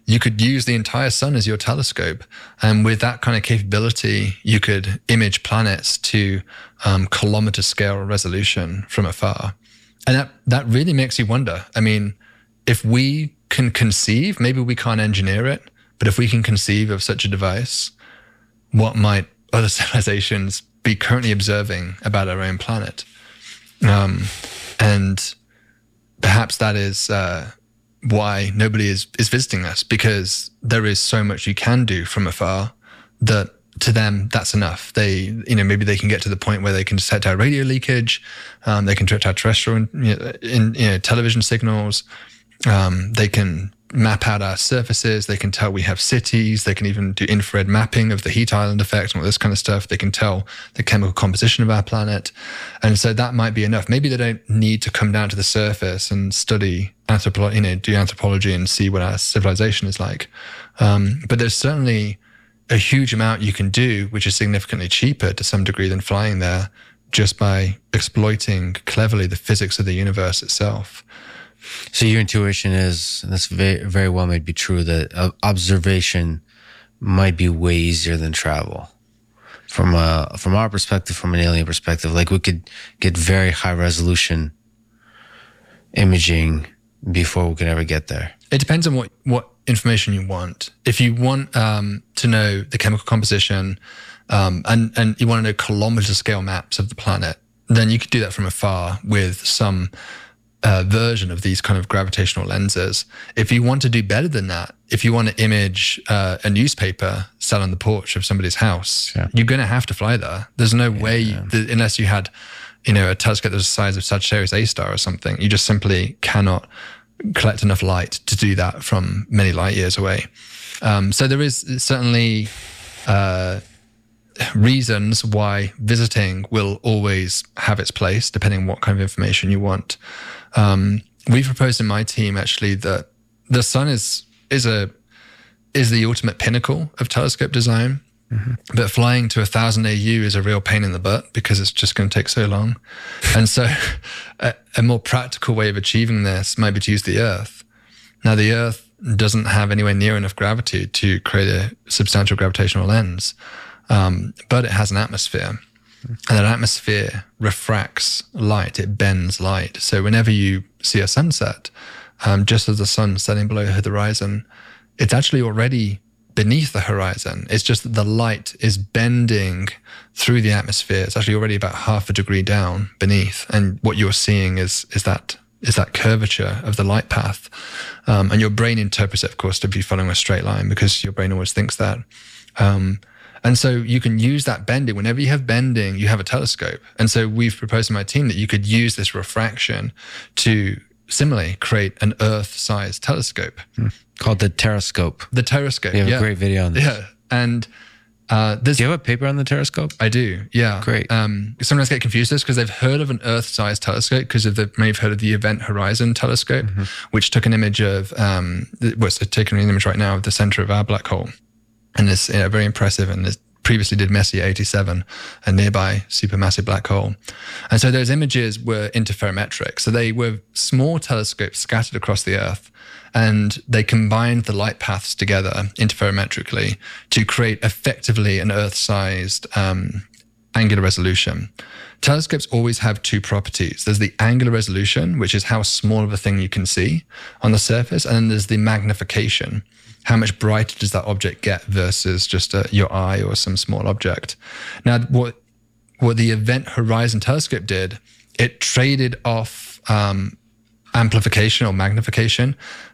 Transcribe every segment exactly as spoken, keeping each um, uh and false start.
you could use the entire sun as your telescope. And with that kind of capability, you could image planets to um, kilometer scale resolution from afar. And that, that really makes you wonder. I mean, if we can conceive, maybe we can't engineer it, but if we can conceive of such a device, what might other civilizations be currently observing about our own planet? Um, and perhaps that is uh, why nobody is, is visiting us, because there is so much you can do from afar that to them, that's enough. They, you know, maybe they can get to the point where they can detect our radio leakage, um, they can detect our terrestrial, you know, in, you know, television signals. Um, they can map out our surfaces. They can tell we have cities. They can even do infrared mapping of the heat island effect and all this kind of stuff. They can tell the chemical composition of our planet. And so that might be enough. Maybe they don't need to come down to the surface and study anthropology, you know, do anthropology and see what our civilization is like. Um, but there's certainly a huge amount you can do, which is significantly cheaper to some degree than flying there, just by exploiting cleverly the physics of the universe itself. So your intuition is, and that's very, very well may be true, that uh, observation might be way easier than travel. From a, from our perspective, from an alien perspective, like we could get very high resolution imaging before we could ever get there. It depends on what, what information you want. If you want um, to know the chemical composition um, and, and you want to know kilometer scale maps of the planet, then you could do that from afar with some uh, version of these kind of gravitational lenses. If you want to do better than that, if you want to image uh, a newspaper sat on the porch of somebody's house, yeah. you're going to have to fly there. There's no yeah, way, yeah. that, unless you had, you know, a telescope that's the size of Sagittarius A star or something, you just simply cannot collect enough light to do that from many light years away. Um, so there is certainly uh, reasons why visiting will always have its place, depending on what kind of information you want. Um, we proposed in my team actually that the sun is is a is the ultimate pinnacle of telescope design. Mm-hmm. But flying to a thousand A U is a real pain in the butt because it's just going to take so long. And so a, a more practical way of achieving this might be to use the Earth. Now, the Earth doesn't have anywhere near enough gravity to create a substantial gravitational lens, um, but it has an atmosphere. Mm-hmm. And that atmosphere refracts light, it bends light. So whenever you see a sunset, um, just as the sun's setting below the horizon, it's actually already beneath the horizon. It's just that the light is bending through the atmosphere. It's actually already about half a degree down beneath. And what you're seeing is is that is that curvature of the light path. Um, and your brain interprets it, of course, to be following a straight line because your brain always thinks that. Um, and so you can use that bending. Whenever you have bending, you have a telescope. And so we've proposed to my team that you could use this refraction to similarly create an Earth-sized telescope. Hmm. Called the Terrascope. The Terrascope, You have yeah. a great video on this. Yeah, and uh, there's... Do you have a paper on the Terrascope? I do, yeah. Great. Um, sometimes get confused with this because they've heard of an Earth-sized telescope because of the, may have heard of the Event Horizon Telescope, mm-hmm. which took an image of, um, well, it's taking an image right now of the center of our black hole. And it's yeah, very impressive, and it's previously did Messier eighty-seven, a nearby supermassive black hole. And so those images were interferometric. So they were small telescopes scattered across the Earth, and they combined the light paths together interferometrically to create effectively an Earth-sized um, angular resolution. Telescopes always have two properties. There's the angular resolution, which is how small of a thing you can see on the surface, and then there's the magnification. How much brighter does that object get versus just uh, your eye or some small object? Now, what what the Event Horizon Telescope did, it traded off um, amplification or magnification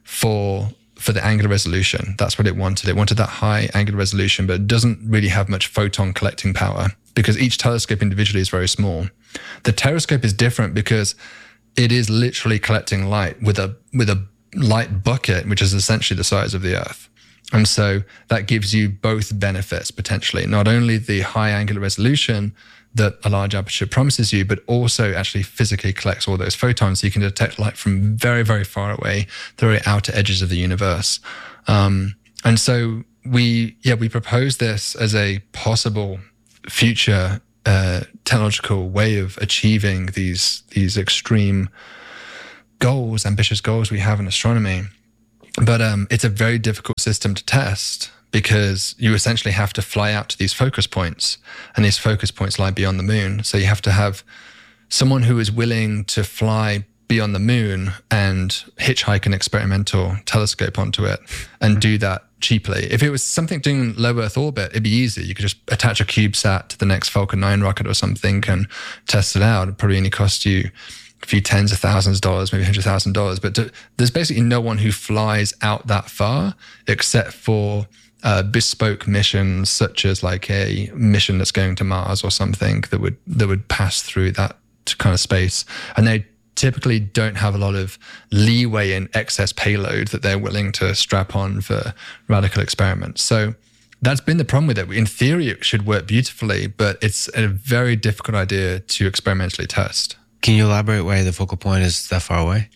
for for the angular resolution. That's what it wanted. It wanted that high angular resolution, but it doesn't really have much photon collecting power because each telescope individually is very small. The Terrascope is different because it is literally collecting light with a with a light bucket, which is essentially the size of the Earth. And so that gives you both benefits potentially, not only the high angular resolution that a large aperture promises you, but also actually physically collects all those photons so you can detect light from very, very far away, the very outer edges of the universe. Um, and so we, yeah, we propose this as a possible future uh, technological way of achieving these, these extreme goals, ambitious goals we have in astronomy. But um, it's a very difficult system to test because you essentially have to fly out to these focus points, and these focus points lie beyond the moon. So you have to have someone who is willing to fly beyond the moon and hitchhike an experimental telescope onto it and do that cheaply. If it was something doing low Earth orbit, it'd be easy. You could just attach a CubeSat to the next Falcon nine rocket or something and test it out. It'd probably only cost you a few tens of thousands of dollars, maybe one hundred thousand dollars. But to, there's basically no one who flies out that far except for uh, bespoke missions, such as like a mission that's going to Mars or something that would that would pass through that kind of space. And they typically don't have a lot of leeway in excess payload that they're willing to strap on for radical experiments. So that's been the problem with it. In theory, it should work beautifully, but it's a very difficult idea to experimentally test. Can you elaborate why the focal point is that far away?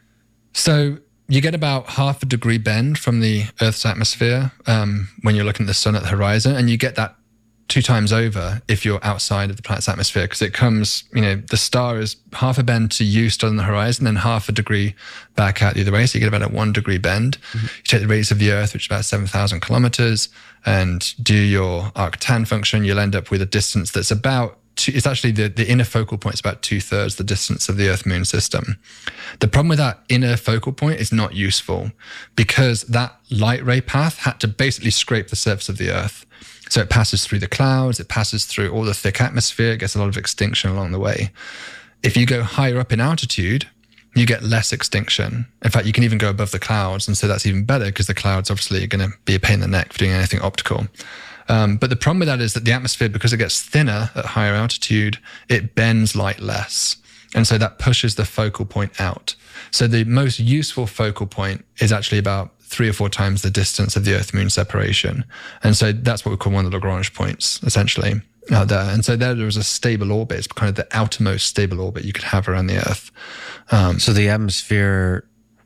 So you get about half a degree bend from the Earth's atmosphere um, when you're looking at the sun at the horizon, and you get that two times over if you're outside of the planet's atmosphere, because it comes, you know, the star is half a bend to you still on the horizon, then half a degree back out the other way. So you get about a one degree bend. Mm-hmm. You take the radius of the Earth, which is about seven thousand kilometers, and do your arctan function, you'll end up with a distance that's about, two, it's actually the, the inner focal point is about two thirds the distance of the Earth-Moon system. The problem with that inner focal point is not useful because that light ray path had to basically scrape the surface of the Earth. So it passes through the clouds, it passes through all the thick atmosphere, it gets a lot of extinction along the way. If you go higher up in altitude, you get less extinction. In fact, you can even go above the clouds, and so that's even better because the clouds obviously are going to be a pain in the neck for doing anything optical. Um, but the problem with that is that the atmosphere, because it gets thinner at higher altitude, it bends light less. And so that pushes the focal point out. So the most useful focal point is actually about three or four times the distance of the Earth-Moon separation. And so that's what we call one of the Lagrange points, essentially, out there. And so there, there was a stable orbit. It's kind of the outermost stable orbit you could have around the Earth. Um, so the atmosphere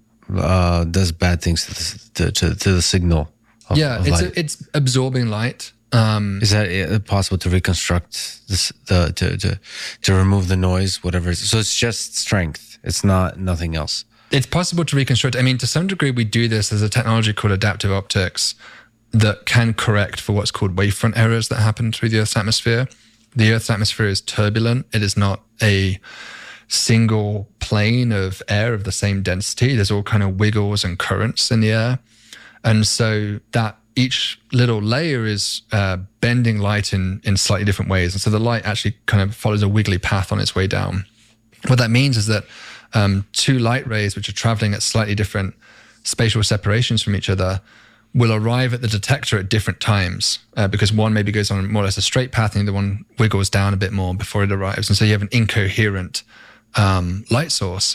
uh, does bad things to the, to, to the signal of, yeah, of it's, light. A, it's absorbing light. Um, is that possible to reconstruct this, the to, to to remove the noise, whatever? So it's just strength. It's not nothing else. It's possible to reconstruct. I mean, to some degree, we do this. There's a technology called adaptive optics that can correct for what's called wavefront errors that happen through the Earth's atmosphere. The Earth's atmosphere is turbulent. It is not a single plane of air of the same density. There's all kind of wiggles and currents in the air. And so that each little layer is uh, bending light in, in slightly different ways. And so the light actually kind of follows a wiggly path on its way down. What that means is that um, two light rays, which are traveling at slightly different spatial separations from each other, will arrive at the detector at different times uh, because one maybe goes on more or less a straight path and the other one wiggles down a bit more before it arrives. And so you have an incoherent um, light source.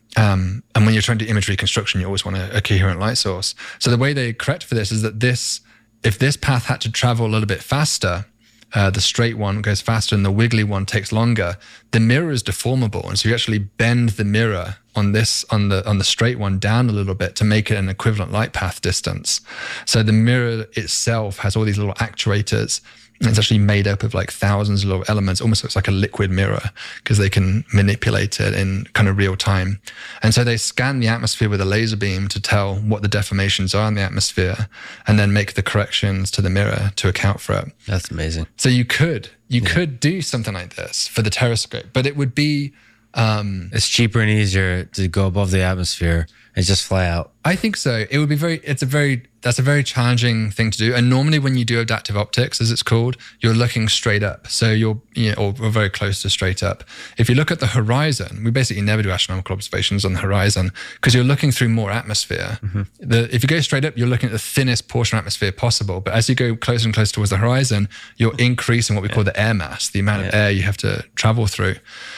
Um, and when you're trying to do image reconstruction, you always want a, a coherent light source. So the way they correct for this is that this, if this path had to travel a little bit faster, uh, the straight one goes faster and the wiggly one takes longer, the mirror is deformable. And so you actually bend the mirror on this, on the, on the straight one down a little bit to make it an equivalent light path distance. So the mirror itself has all these little actuators. And it's actually made up of like thousands of little elements, almost looks like a liquid mirror because they can manipulate it in kind of real time. And so they scan the atmosphere with a laser beam to tell what the deformations are in the atmosphere and then make the corrections to the mirror to account for it. That's amazing. So you could, you Yeah. could do something like this for the telescope, but it would be... Um, It's cheaper and easier to go above the atmosphere and just fly out. I think so. It would be very, it's a very, that's a very challenging thing to do. And normally when you do adaptive optics, as it's called, you're looking straight up. So you're, you know, or, or very close to straight up. If you look at the horizon, we basically never do astronomical observations on the horizon because you're looking through more atmosphere. Mm-hmm. The, if you go straight up, you're looking at the thinnest portion of atmosphere possible. But as you go closer and closer towards the horizon, you're increasing what we call the air mass, the amount of Yeah. air you have to travel through.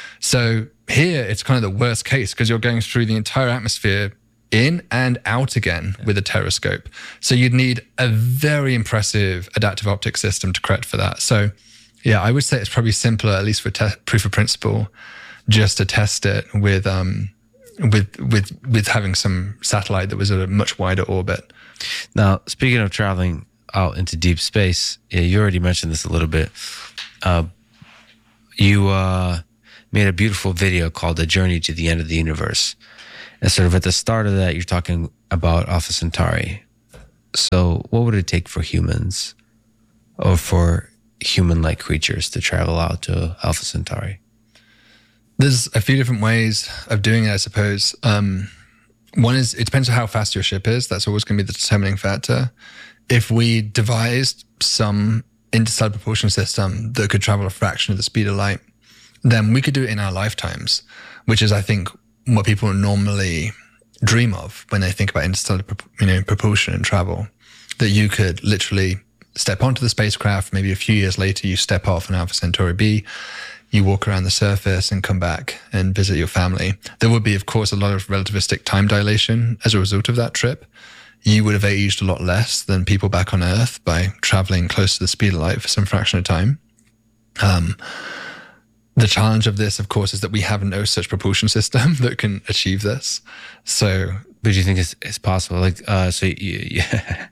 So here it's kind of the worst case because you're going through the entire atmosphere in and out again yeah. with a telescope. So you'd need a very impressive adaptive optics system to correct for that. So yeah, I would say it's probably simpler, at least for te- proof of principle, just to test it with um with with with having some satellite that was at a much wider orbit. Now, speaking of traveling out into deep space, yeah, you already mentioned this a little bit. Uh, you uh, made a beautiful video called "The Journey to the End of the Universe," And sort of at the start of that, you're talking about Alpha Centauri. So what would it take for humans or for human-like creatures to travel out to Alpha Centauri? There's a few different ways of doing it, I suppose. Um, one is, it depends on how fast your ship is. That's always going to be the determining factor. If we devised some interstellar propulsion system that could travel a fraction of the speed of light, then we could do it in our lifetimes, which is, I think, what people normally dream of when they think about interstellar, you know, propulsion and travel. That you could literally step onto the spacecraft, maybe a few years later you step off on Alpha Centauri B, you walk around the surface and come back and visit your family. There would be, of course, a lot of relativistic time dilation as a result of that trip. You would have aged a lot less than people back on Earth by traveling close to the speed of light for some fraction of time. Um, the challenge of this, of course, is that we have no such propulsion system that can achieve this. So, but do you think it's, it's possible? Like, uh, so you, you,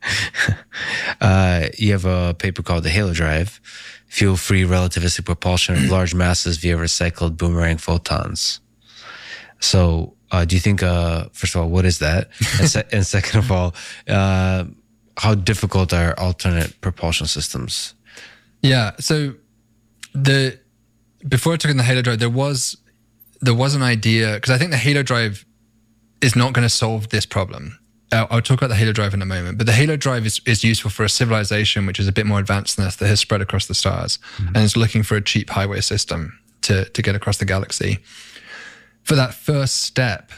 uh, you have a paper called the Halo Drive, fuel-free relativistic propulsion of large masses via recycled boomerang photons. So, uh, do you think, uh, first of all, what is that? And, se- and second of all, uh, how difficult are alternate propulsion systems? Yeah. So, the before I took in the Halo Drive, there was there was an idea, because I think the Halo Drive is not going to solve this problem. I'll, I'll talk about the Halo Drive in a moment, but the Halo Drive is, is useful for a civilization which is a bit more advanced than us, that has spread across the stars, mm-hmm. and is looking for a cheap highway system to, to get across the galaxy. For that first step,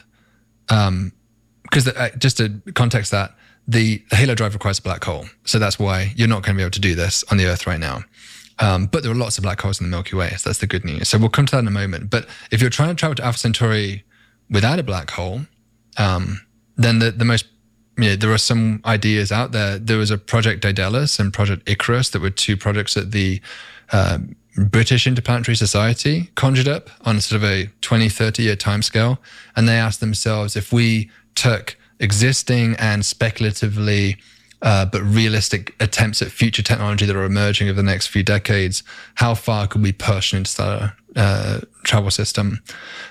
um, because uh, just to context that, the, the Halo Drive requires a black hole. So that's why you're not going to be able to do this on the Earth right now. Um, but there are lots of black holes in the Milky Way, so that's the good news. So we'll come to that in a moment. But if you're trying to travel to Alpha Centauri without a black hole, um, then the, the most, you know, there are some ideas out there. There was a Project Daedalus and Project Icarus that were two projects that the uh, British Interplanetary Society conjured up on sort of a twenty, thirty year timescale. And they asked themselves, if we took existing and speculatively Uh, but realistic attempts at future technology that are emerging over the next few decades, how far could we push an interstellar uh, travel system?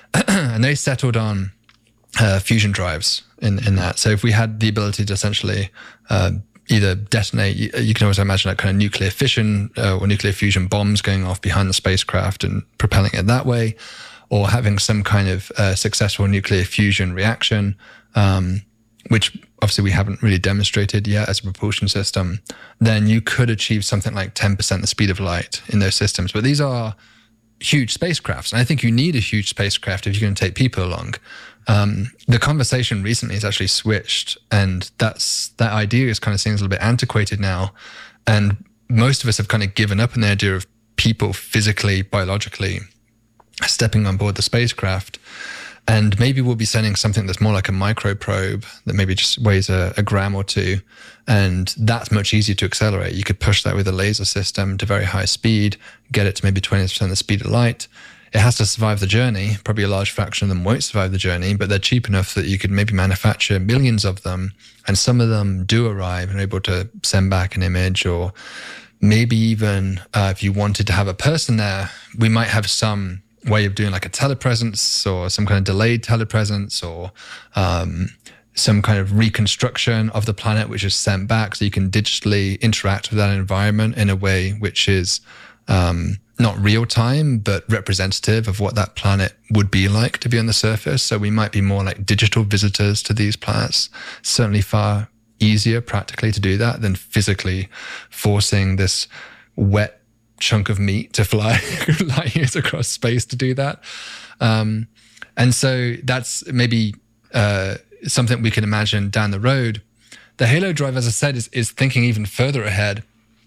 And they settled on uh, fusion drives in, in that. So if we had the ability to essentially uh, either detonate, you, you can always imagine like kind of nuclear fission uh, or nuclear fusion bombs going off behind the spacecraft and propelling it that way, or having some kind of uh, successful nuclear fusion reaction, um, which obviously we haven't really demonstrated yet as a propulsion system, then you could achieve something like ten percent the speed of light in those systems. But these are huge spacecrafts. And I think you need a huge spacecraft if you're going to take people along. Um, the conversation recently has actually switched, and that's that idea is kind of seems a little bit antiquated now. And most of us have kind of given up on the idea of people physically, biologically stepping on board the spacecraft. And maybe we'll be sending something that's more like a microprobe that maybe just weighs a, a gram or two. And that's much easier to accelerate. You could push that with a laser system to very high speed, get it to maybe twenty percent the speed of light. It has to survive the journey. Probably a large fraction of them won't survive the journey, but they're cheap enough that you could maybe manufacture millions of them. And some of them do arrive and are able to send back an image, or maybe even uh, if you wanted to have a person there, we might have some way of doing like a telepresence or some kind of delayed telepresence, or um, some kind of reconstruction of the planet, which is sent back so you can digitally interact with that environment in a way which is um, not real time, but representative of what that planet would be like to be on the surface. So we might be more like digital visitors to these planets. Certainly far easier practically to do that than physically forcing this wet chunk of meat to fly light years across space to do that. Um, and so that's maybe uh, something we can imagine down the road. The Halo Drive, as I said, is, is thinking even further ahead.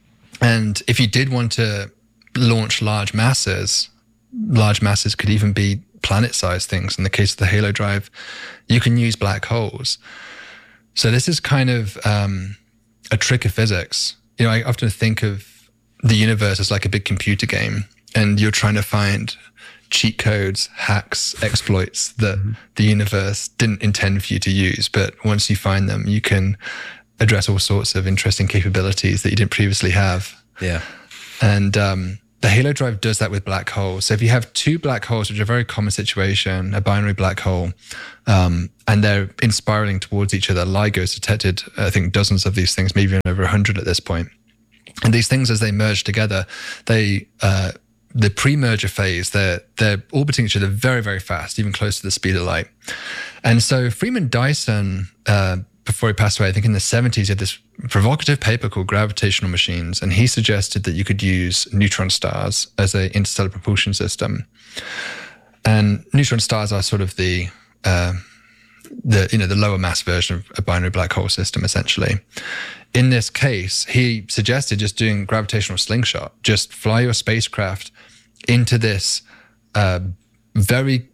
And if you did want to launch large masses, large masses could even be planet-sized things. In the case of the Halo Drive, you can use black holes. So this is kind of um, a trick of physics. You know, I often think of the universe is like a big computer game, and you're trying to find cheat codes, hacks, exploits that mm-hmm. the universe didn't intend for you to use. But once you find them, you can address all sorts of interesting capabilities that you didn't previously have. Yeah. And um, the halo drive does that with black holes. So if you have two black holes, which are a very common situation, a binary black hole, um, and they're inspiraling towards each other, LIGO's detected, I think, dozens of these things, maybe even over one hundred at this point. And these things, as they merge together, they uh, the pre-merger phase, they're, they're orbiting each other very, very fast, even close to the speed of light. And so Freeman Dyson, uh, before he passed away, I think in the seventies, he had this provocative paper called Gravitational Machines, and he suggested that you could use neutron stars as an interstellar propulsion system. And neutron stars are sort of the uh, the you know the lower mass version of a binary black hole system, essentially. In this case, he suggested just doing gravitational slingshot, just fly your spacecraft into this uh, very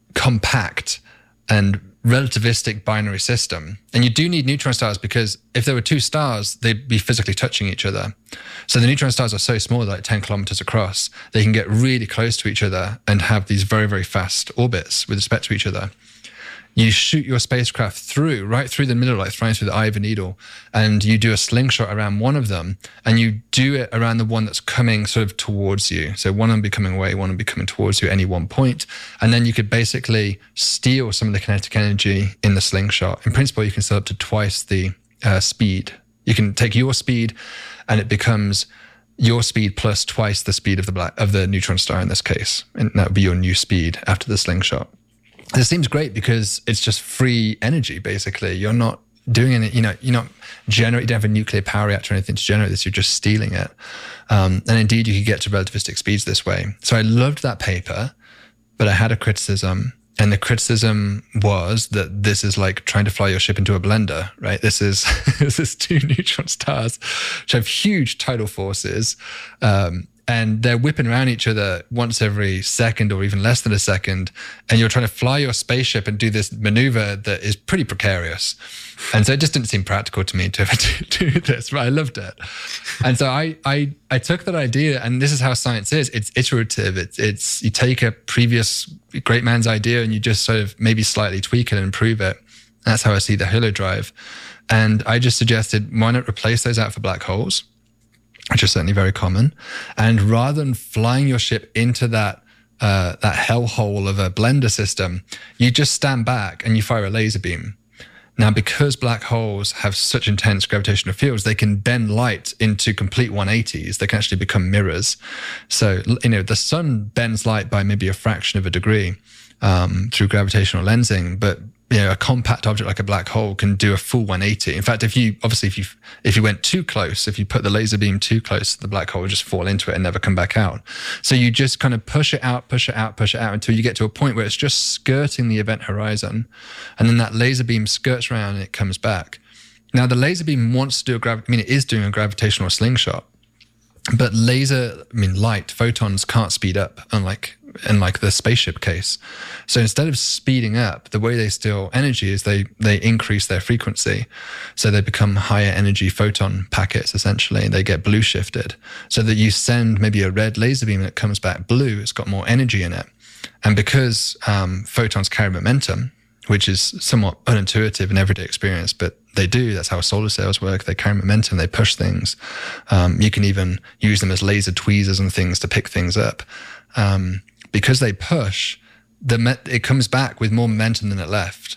compact and relativistic binary system. And you do need neutron stars because if there were two stars, they'd be physically touching each other. So the neutron stars are so small, they're like ten kilometers across. They can get really close to each other and have these very, very fast orbits with respect to each other. You shoot your spacecraft through, right through the middle, like flying through the eye of a needle, and you do a slingshot around one of them, and you do it around the one that's coming sort of towards you. So one of them be coming away, one of them be coming towards you at any one point. And then you could basically steal some of the kinetic energy in the slingshot. In principle, you can set up to twice the uh, speed. You can take your speed, and it becomes your speed plus twice the speed of the black of the neutron star in this case. And that would be your new speed after the slingshot. This seems great because it's just free energy, basically. You're not doing any, you know, you're not generating, you don't have a nuclear power reactor or anything to generate this, you're just stealing it. Um, and indeed, you could get to relativistic speeds this way. So I loved that paper, but I had a criticism. And the criticism was that this is like trying to fly your ship into a blender, right? This is, this is two neutron stars, which have huge tidal forces. Um, And they're whipping around each other once every second or even less than a second. And you're trying to fly your spaceship and do this maneuver that is pretty precarious. And so it just didn't seem practical to me to ever do, do this, but I loved it. And so I, I I took that idea, and this is how science is. It's iterative. It's, it's you take a previous great man's idea and you just sort of maybe slightly tweak it and improve it. That's how I see the halo drive. And I just suggested, why not replace those out for black holes, which is certainly very common. And rather than flying your ship into that uh, that hellhole of a blender system, you just stand back and you fire a laser beam. Now, because black holes have such intense gravitational fields, they can bend light into complete one eighties. They can actually become mirrors. So, you know, the sun bends light by maybe a fraction of a degree um, through gravitational lensing, but you know, a compact object like a black hole can do a full one eighty. In fact, if you obviously if you if you went too close, if you put the laser beam too close, the black hole would just fall into it and never come back out. So you just kind of push it out, push it out, push it out until you get to a point where it's just skirting the event horizon, and then that laser beam skirts around and it comes back. Now, the laser beam wants to do a grav. I mean, it is doing a gravitational slingshot, but laser, I mean, light photons can't speed up, unlike in like the spaceship case. So instead of speeding up, the way they steal energy is they they increase their frequency. So they become higher energy photon packets, essentially. They get blue shifted so that you send maybe a red laser beam and it comes back blue. It's got more energy in it. And because um, photons carry momentum, which is somewhat unintuitive in everyday experience, but they do. That's how solar sails work. They carry momentum. They push things. Um, you can even use them as laser tweezers and things to pick things up. Um, because they push, the met- it comes back with more momentum than it left.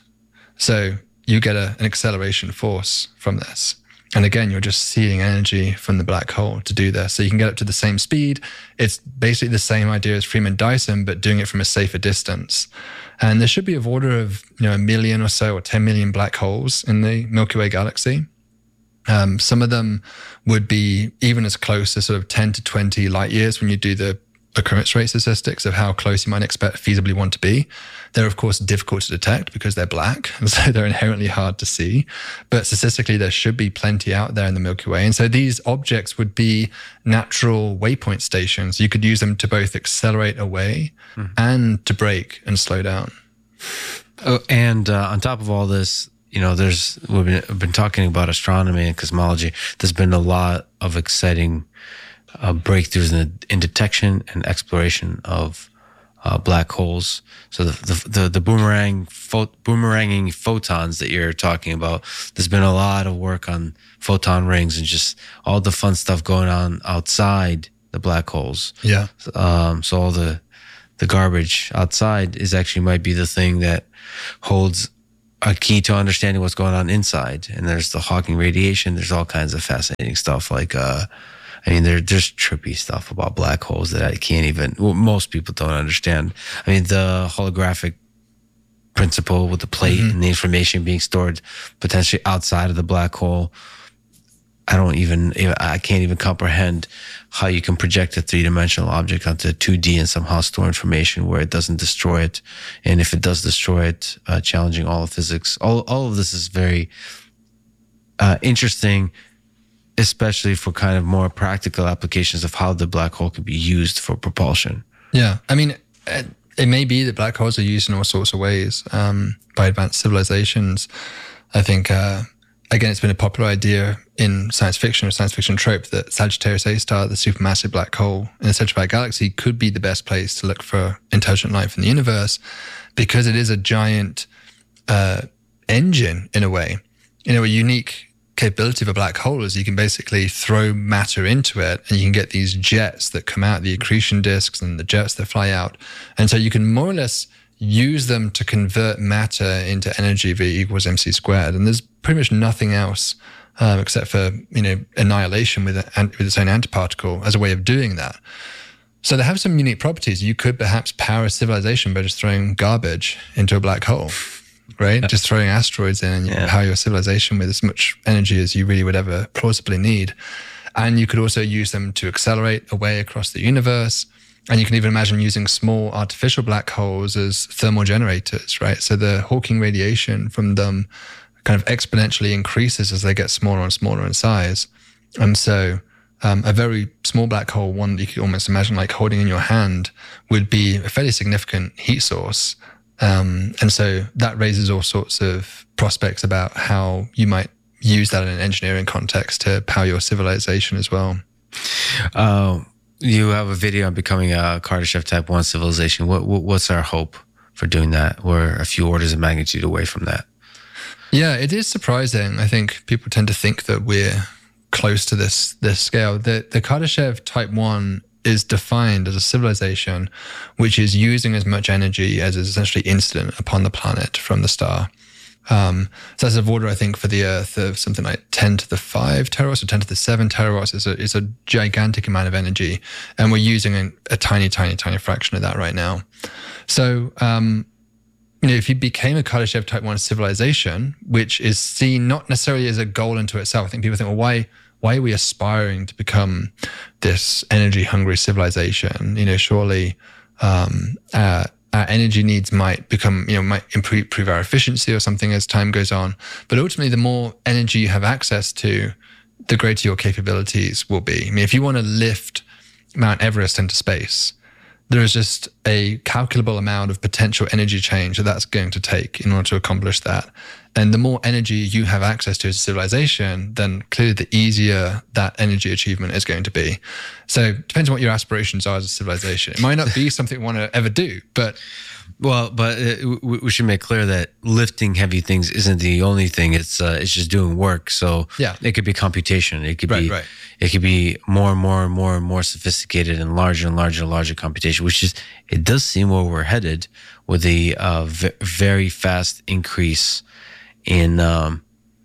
So you get a, an acceleration force from this. And again, you're just seeding energy from the black hole to do this. So you can get up to the same speed. It's basically the same idea as Freeman Dyson, but doing it from a safer distance. And there should be of order of, you know, a million or so or ten million black holes in the Milky Way galaxy. Um, some of them would be even as close as sort of ten to twenty light years when you do the occurrence rate statistics of how close you might expect feasibly one to be. They're, of course, difficult to detect because they're black, and so they're inherently hard to see. But statistically, there should be plenty out there in the Milky Way. And so these objects would be natural waypoint stations. You could use them to both accelerate away mm. and to brake and slow down. Oh, and uh, on top of all this, you know, there's we've been, we've been talking about astronomy and cosmology. There's been a lot of exciting Uh, breakthroughs in, the, in detection and exploration of uh, black holes. So the the, the, the boomerang pho- boomeranging photons that you're talking about, there's been a lot of work on photon rings and just all the fun stuff going on outside the black holes. Yeah. Um, so all the the garbage outside is actually might be the thing that holds a key to understanding what's going on inside. And there's the Hawking radiation. There's all kinds of fascinating stuff. Like, uh, I mean, there, there's trippy stuff about black holes that I can't even, well, most people don't understand. I mean, the holographic principle with the plate mm-hmm. and the information being stored potentially outside of the black hole. I don't even, I can't even comprehend how you can project a three-dimensional object onto two D and somehow store information where it doesn't destroy it. And if it does destroy it, uh, challenging all of physics. All, all of this is very uh, interesting, especially for kind of more practical applications of how the black hole could be used for propulsion. Yeah. I mean, it may be that black holes are used in all sorts of ways um, by advanced civilizations. I think... Uh, Again, it's been a popular idea in science fiction or science fiction trope that Sagittarius A star, the supermassive black hole in the center of our galaxy, could be the best place to look for intelligent life in the universe because it is a giant uh, engine in a way. You know, a unique capability of a black hole is you can basically throw matter into it and you can get these jets that come out, the accretion disks and the jets that fly out. And so you can more or less use them to convert matter into energy V equals mc squared. And there's pretty much nothing else um, except for, you know, annihilation with, a, with its own antiparticle as a way of doing that. So they have some unique properties. You could perhaps power a civilization by just throwing garbage into a black hole, right? Just throwing asteroids in and you yeah. can power your civilization with as much energy as you really would ever plausibly need. And you could also use them to accelerate away across the universe. And you can even imagine using small artificial black holes as thermal generators, right? So the Hawking radiation from them kind of exponentially increases as they get smaller and smaller in size. And so um, a very small black hole, one that you could almost imagine like holding in your hand, would be a fairly significant heat source. Um, and so that raises all sorts of prospects about how you might use that in an engineering context to power your civilization as well. Oh. Uh, You have a video on becoming a Kardashev Type one civilization. What, what what's our hope for doing that? We're a few orders of magnitude away from that. Yeah, it is surprising. I think people tend to think that we're close to this this scale. The the Kardashev Type one is defined as a civilization which is using as much energy as is essentially incident upon the planet from the star. Um, so that's of order, I think, for the Earth of something like ten to the five terawatts or ten to the seven terawatts. It's a, it's a gigantic amount of energy. And we're using a, a tiny, tiny, tiny fraction of that right now. So, um, you know, if you became a Kardashev Type one civilization, which is seen not necessarily as a goal into itself, I think people think, well, why, why are we aspiring to become this energy-hungry civilization? You know, surely, um, uh, our energy needs might become, you know, might improve, improve our efficiency or something as time goes on. But ultimately, the more energy you have access to, the greater your capabilities will be. I mean, if you want to lift Mount Everest into space, there is just a calculable amount of potential energy change that that's going to take in order to accomplish that. And the more energy you have access to as a civilization, then clearly the easier that energy achievement is going to be. So it depends on what your aspirations are as a civilization. It might not be something you want to ever do, but... Well, but uh, we should make clear that lifting heavy things isn't the only thing. It's uh, it's just doing work. So yeah. It could be computation. It could right, be right. it could be more and more and more and more sophisticated and larger and larger and larger computation. Which is it does seem where we're headed with a uh, v- very fast increase in um,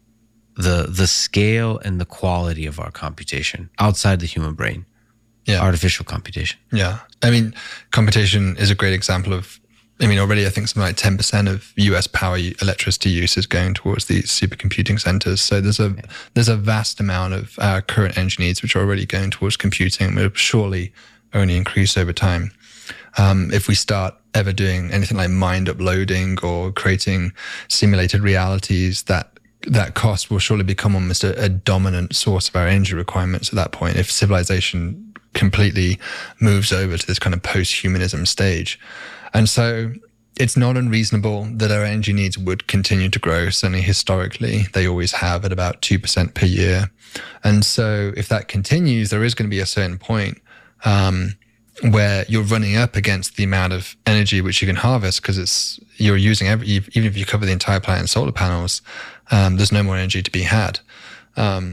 the the scale and the quality of our computation outside the human brain. Yeah, artificial computation. Yeah, I mean, computation is a great example of. I mean, already I think something like ten percent of U S power electricity use is going towards these supercomputing centers. So there's a yeah. there's a vast amount of our current energy needs which are already going towards computing and will surely only increase over time. Um, if we start ever doing anything like mind uploading or creating simulated realities, that that cost will surely become almost a, a dominant source of our energy requirements at that point. If civilization completely moves over to this kind of post-humanism stage. And so it's not unreasonable that our energy needs would continue to grow. Certainly historically, they always have at about two percent per year. And so if that continues, there is going to be a certain point um, where you're running up against the amount of energy which you can harvest because it's you're using every, even if you cover the entire planet in solar panels, um, there's no more energy to be had. Um,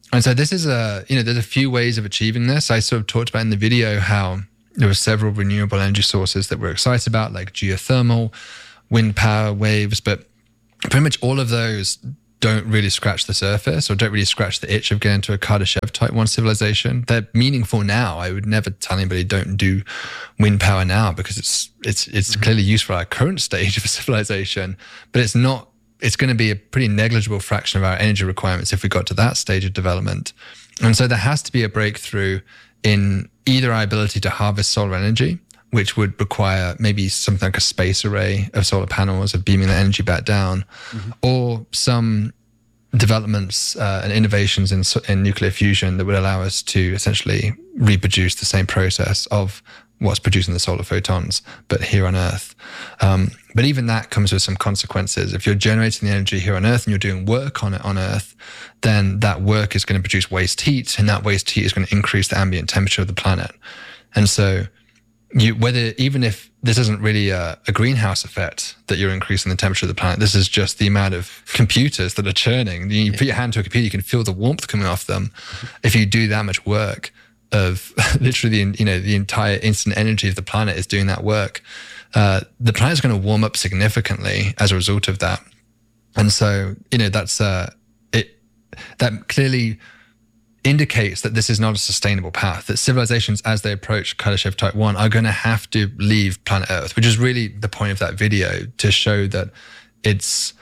And so this is a, you know, there's a few ways of achieving this. I sort of talked about in the video how there were several renewable energy sources that we're excited about, like geothermal, wind power, waves, but pretty much all of those don't really scratch the surface or don't really scratch the itch of getting to a Kardashev type one civilization. They're meaningful now. I would never tell anybody don't do wind power now because it's it's it's mm-hmm. clearly useful at our current stage of a civilization, but it's not, it's going to be a pretty negligible fraction of our energy requirements if we got to that stage of development. And so there has to be a breakthrough in either our ability to harvest solar energy, which would require maybe something like a space array of solar panels of beaming the energy back down, mm-hmm. or some developments uh, and innovations in, in nuclear fusion that would allow us to essentially reproduce the same process of what's producing the solar photons, but here on Earth. Um, but even that comes with some consequences. If you're generating the energy here on Earth and you're doing work on it on Earth, then that work is going to produce waste heat, and that waste heat is going to increase the ambient temperature of the planet. And so you, whether, even if this isn't really a, a greenhouse effect that you're increasing the temperature of the planet, this is just the amount of computers that are churning. You put your hand to a computer, you can feel the warmth coming off them. If you do that much work of literally, you know, the entire instant energy of the planet is doing that work, uh, the planet's going to warm up significantly as a result of that. And so, you know, that's, uh, it, that clearly indicates that this is not a sustainable path, that civilizations, as they approach Kardashev Type one, are going to have to leave planet Earth, which is really the point of that video, to show that it's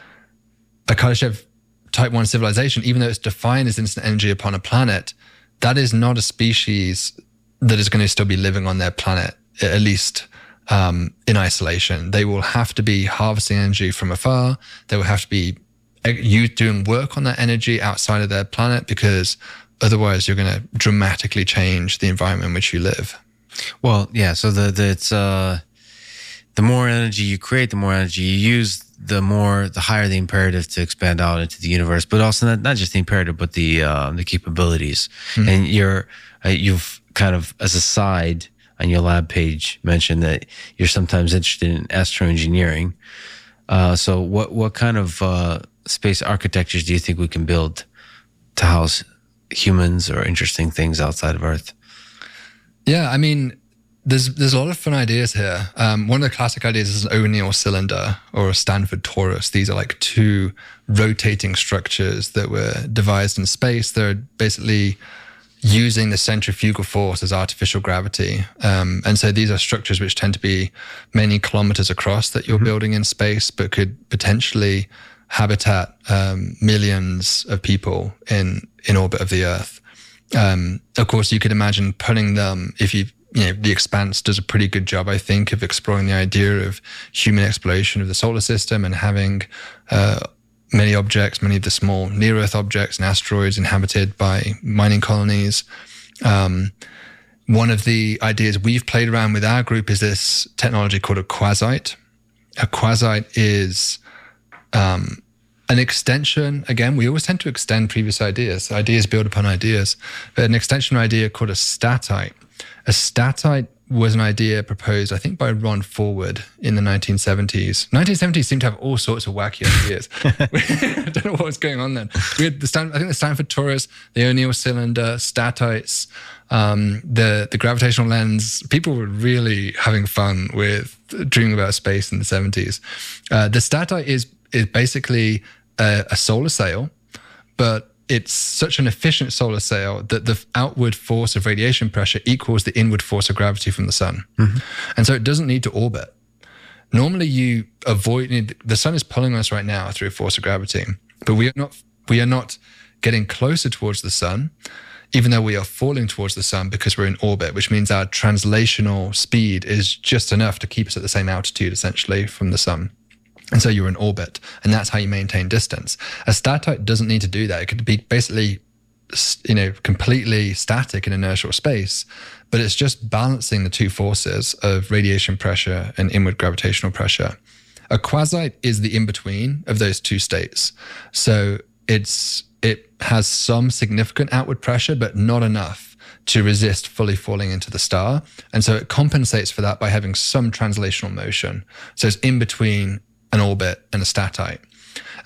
a Kardashev Type one civilization, even though it's defined as instant energy upon a planet, that is not a species that is going to still be living on their planet, at least um, in isolation. They will have to be harvesting energy from afar. They will have to be you doing work on that energy outside of their planet, because otherwise, you're going to dramatically change the environment in which you live. Well, yeah. So the, the it's uh, the more energy you create, the more energy you use, the more the higher the imperative to expand out into the universe. But also not, not just the imperative, but the uh, the capabilities. Mm-hmm. And you're uh, you've kind of, as a side on your lab page, mentioned that you're sometimes interested in astroengineering. Uh, so what what kind of uh, space architectures do you think we can build to house humans or interesting things outside of Earth? Yeah, I mean, there's there's a lot of fun ideas here. Um, one of the classic ideas is an O'Neill cylinder or a Stanford torus. These are like two rotating structures that were devised in space. They're basically using the centrifugal force as artificial gravity. Um, and so these are structures which tend to be many kilometers across that you're mm-hmm. building in space, but could potentially habitat um, millions of people in in orbit of the Earth. Um, of course, you could imagine putting them, if you, you know, The Expanse does a pretty good job, I think, of exploring the idea of human exploration of the solar system and having uh, many objects, many of the small near-Earth objects and asteroids inhabited by mining colonies. Um, one of the ideas we've played around with our group is this technology called a quasite. A quasite is Um, an extension, again, we always tend to extend previous ideas. Ideas build upon ideas. But an extension idea called a statite. A statite was an idea proposed, I think, by Ron Forward in the nineteen seventies. nineteen seventies seemed to have all sorts of wacky ideas. I don't know what was going on then. We had the Stan- I think the Stanford torus, the O'Neill cylinder, statites, um, the, the gravitational lens. People were really having fun with dreaming about space in the seventies. Uh, the statite is is basically a, a solar sail, but it's such an efficient solar sail that the outward force of radiation pressure equals the inward force of gravity from the sun. Mm-hmm. And so it doesn't need to orbit. Normally you avoid, the sun is pulling us right now through a force of gravity, but we are not, we are not getting closer towards the sun, even though we are falling towards the sun because we're in orbit, which means our translational speed is just enough to keep us at the same altitude, essentially, from the sun. And so you're in orbit, and that's how you maintain distance. A statite doesn't need to do that. It could be basically, you know, completely static in inertial space, but it's just balancing the two forces of radiation pressure and inward gravitational pressure. A quasite is the in-between of those two states. So it's it has some significant outward pressure, but not enough to resist fully falling into the star. And so it compensates for that by having some translational motion. So it's in between an orbit and a statite.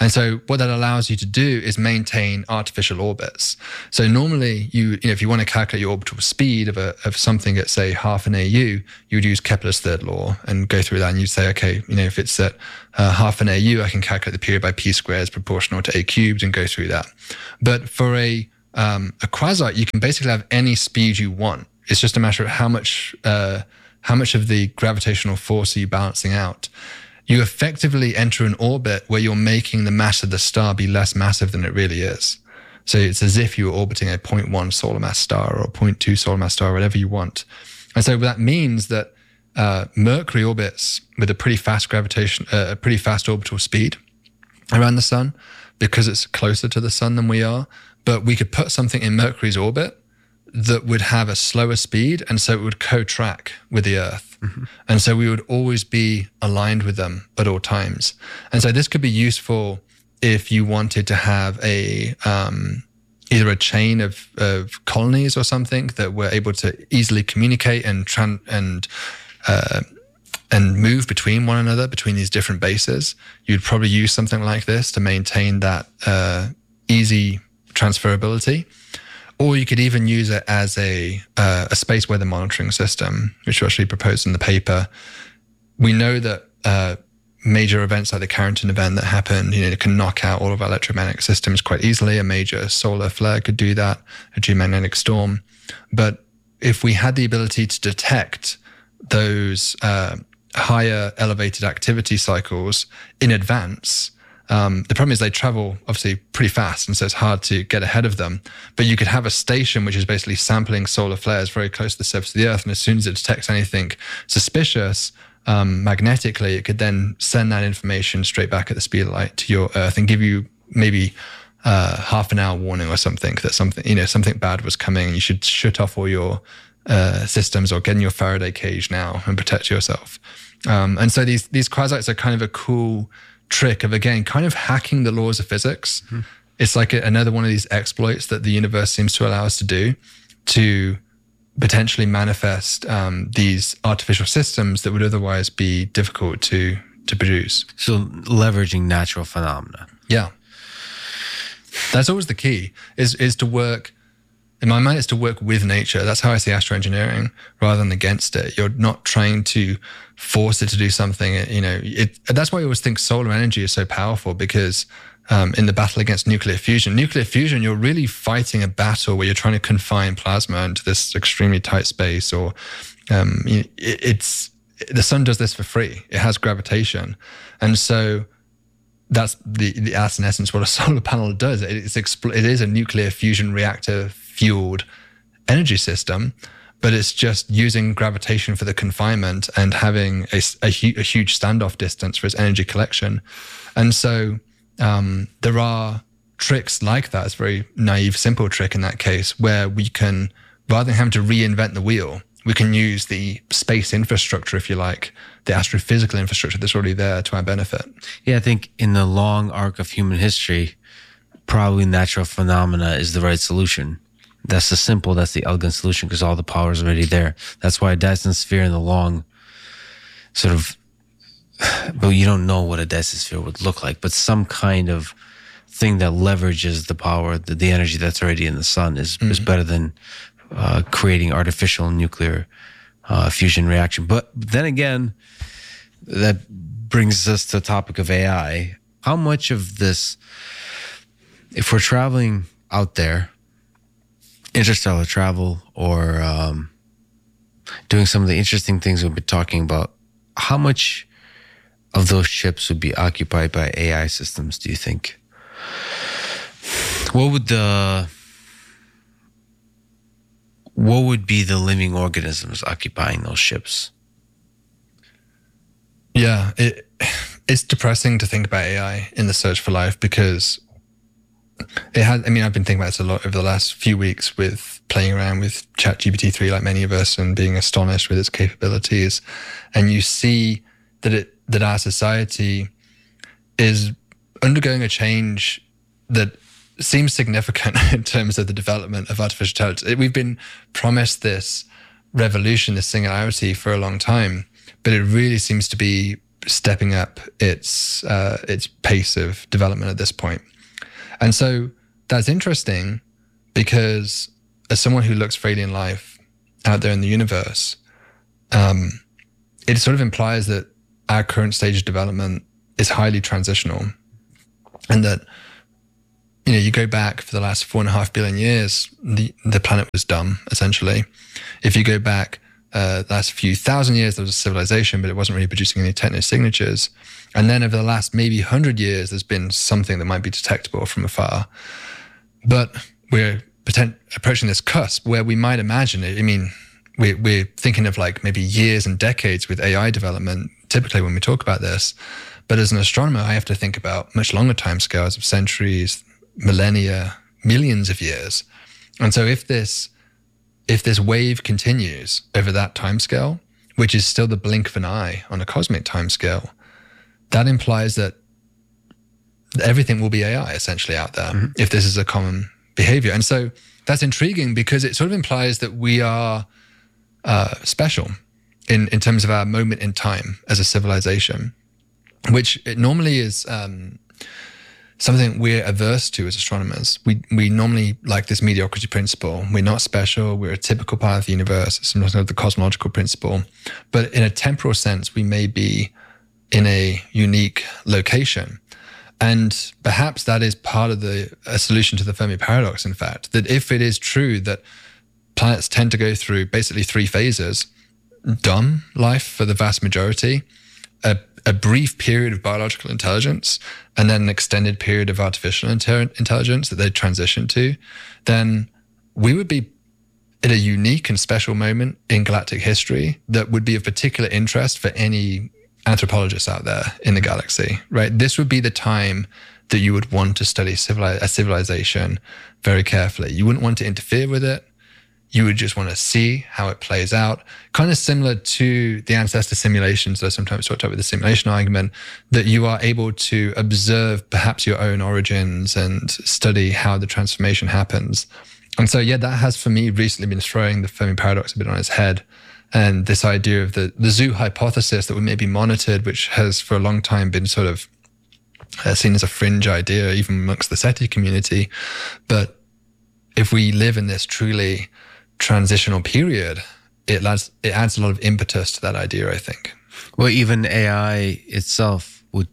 And so what that allows you to do is maintain artificial orbits. So normally, you, you know, if you want to calculate your orbital speed of a of something at, say, half an A U, you would use Kepler's third law and go through that, and you'd say, okay, you know, if it's at uh, half an A U, I can calculate the period by p squared is proportional to a cubed and go through that. But for a um, a quasar, you can basically have any speed you want. It's just a matter of how much uh, how much of the gravitational force are you balancing out. You effectively enter an orbit where you're making the mass of the star be less massive than it really is. So it's as if you were orbiting a zero point one solar mass star or a zero point two solar mass star, whatever you want. And so that means that uh, Mercury orbits with a pretty fast gravitation, uh, a pretty fast orbital speed around the sun because it's closer to the sun than we are. But we could put something in Mercury's orbit that would have a slower speed, and so it would co-track with the Earth. Mm-hmm. And so we would always be aligned with them at all times. And so this could be useful if you wanted to have a um, either a chain of, of colonies or something that were able to easily communicate and tran- and uh, and move between one another, between these different bases. You'd probably use something like this to maintain that uh, easy transferability. Or you could even use it as a uh, a space weather monitoring system, which we actually proposed in the paper. We know that uh, major events like the Carrington event that happened, you know, can knock out all of our electromagnetic systems quite easily. A major solar flare could do that, a geomagnetic storm. But if we had the ability to detect those uh, higher elevated activity cycles in advance, Um, the problem is they travel obviously pretty fast, and so it's hard to get ahead of them. But you could have a station which is basically sampling solar flares very close to the surface of the Earth, and as soon as it detects anything suspicious um, magnetically, it could then send that information straight back at the speed of light to your Earth and give you maybe uh, half an hour warning or something that something you know something bad was coming, and you should shut off all your uh, systems or get in your Faraday cage now and protect yourself. Um, and so these these quasars are kind of a cool trick of, again, kind of hacking the laws of physics. Mm-hmm. It's like a, another one of these exploits that the universe seems to allow us to do to potentially manifest um, these artificial systems that would otherwise be difficult to to produce. So leveraging natural phenomena. Yeah. That's always the key, is is to work, in my mind, it's to work with nature. That's how I see astroengineering rather than against it. You're not trying to force it to do something, you know. It, that's why I always think solar energy is so powerful, because um, in the battle against nuclear fusion, nuclear fusion, you're really fighting a battle where you're trying to confine plasma into this extremely tight space, or um, it, it's, the sun does this for free. It has gravitation. And so that's the, the that's in essence what a solar panel does. It's expl- it is a nuclear fusion reactor fueled energy system, but it's just using gravitation for the confinement and having a, a, hu- a huge standoff distance for its energy collection. And so um, there are tricks like that. It's a very naive, simple trick in that case, where we can, rather than having to reinvent the wheel, we can use the space infrastructure, if you like, the astrophysical infrastructure that's already there to our benefit. Yeah, I think in the long arc of human history, probably natural phenomena is the right solution. That's the simple, that's the elegant solution, because all the power is already there. That's why a Dyson sphere in the long sort of, but you don't know what a Dyson sphere would look like, but some kind of thing that leverages the power, the, the energy that's already in the sun is, mm-hmm. is better than uh, creating artificial nuclear uh, fusion reaction. But then again, that brings us to the topic of A I. How much of this, if we're traveling out there, interstellar travel, or um, doing some of the interesting things we've been talking about, how much of those ships would be occupied by A I systems, do you think? What would the what would be the living organisms occupying those ships? Yeah, it, it's depressing to think about A I in the search for life, because it has, I mean, I've been thinking about this a lot over the last few weeks with playing around with ChatGPT three, like many of us, and being astonished with its capabilities. And you see that it that our society is undergoing a change that seems significant in terms of the development of artificial intelligence. We've been promised this revolution, this singularity for a long time, but it really seems to be stepping up its uh, its pace of development at this point. And so that's interesting because as someone who looks for alien life out there in the universe, um, it sort of implies that our current stage of development is highly transitional, and that, you know, you go back for the last four and a half billion years, the, the planet was dumb, essentially. If you go back uh, the last few thousand years, there was a civilization, but it wasn't really producing any techno-signatures. And then over the last maybe hundred years, there's been something that might be detectable from afar. But we're potent- approaching this cusp where we might imagine it. I mean, we're, we're thinking of like maybe years and decades with A I development, typically when we talk about this. But as an astronomer, I have to think about much longer timescales of centuries, millennia, millions of years. And so if this if this wave continues over that timescale, which is still the blink of an eye on a cosmic timescale, that implies that everything will be A I essentially out there, mm-hmm. if this is a common behavior. And so that's intriguing because it sort of implies that we are uh, special in, in terms of our moment in time as a civilization, which it normally is um, something we're averse to as astronomers. We we normally like this mediocrity principle. We're not special. We're a typical part of the universe. It's sometimes called the cosmological principle. But in a temporal sense, we may be in a unique location. And perhaps that is part of the a solution to the Fermi paradox, in fact, that if it is true that planets tend to go through basically three phases, dumb life for the vast majority, a, a brief period of biological intelligence, and then an extended period of artificial inter- intelligence that they transition to, then we would be at a unique and special moment in galactic history that would be of particular interest for any anthropologists out there in the galaxy, right? This would be the time that you would want to study civili- a civilization very carefully. You wouldn't want to interfere with it. You would just want to see how it plays out, kind of similar to the ancestor simulations that I sometimes talked about with the simulation argument, that you are able to observe perhaps your own origins and study how the transformation happens. And so, yeah, that has for me recently been throwing the Fermi paradox a bit on its head. And this idea of the, the zoo hypothesis that we may be monitored, which has for a long time been sort of uh, seen as a fringe idea, even amongst the SETI community. But if we live in this truly transitional period, it adds, it adds a lot of impetus to that idea, I think. Well, even A I itself would,